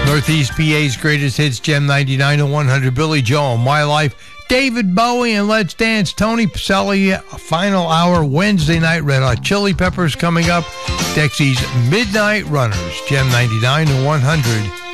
Northeast PA's greatest hits, Gem 99 to 100, Billy Joel, My Life, David Bowie, and Let's Dance. Tony Pacelli, final hour, Wednesday night, Red Hot Chili Peppers coming up. Dexy's Midnight Runners, Gem 99 to 100.